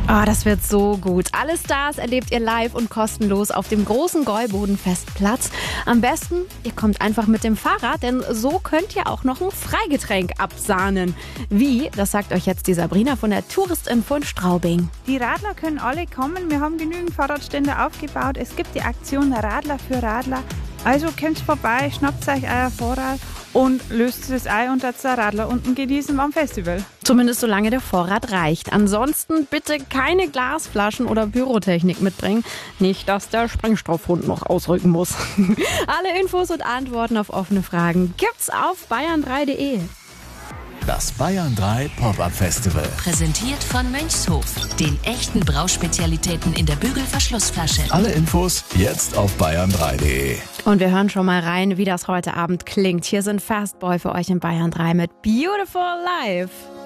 Oh, das wird so gut. Alle Stars erlebt ihr live und kostenlos auf dem großen Gäuboden-Festplatz. Am besten, ihr kommt einfach mit dem Fahrrad, denn so könnt ihr auch noch ein Freigetränk absahnen. Wie? Das sagt euch jetzt die Sabrina von der Touristinfo in Straubing. Die Radler können alle kommen. Wir haben genügend Fahrradstände aufgebaut. Es gibt die Aktion Radler für Radler. Also kommt vorbei, schnappt euch euer Fahrrad und löst das Ei und das Radler unten genießen am Festival. Zumindest solange der Vorrat reicht. Ansonsten bitte keine Glasflaschen oder Pyrotechnik mitbringen. Nicht, dass der Sprengstoffhund noch ausrücken muss. Alle Infos und Antworten auf offene Fragen gibt's auf bayern3.de. Das Bayern 3 Pop-Up Festival. Präsentiert von Mönchshof, den echten Brauspezialitäten in der Bügelverschlussflasche. Alle Infos jetzt auf bayern3.de. Und wir hören schon mal rein, wie das heute Abend klingt. Hier sind Fastboy für euch in Bayern 3 mit Beautiful Life.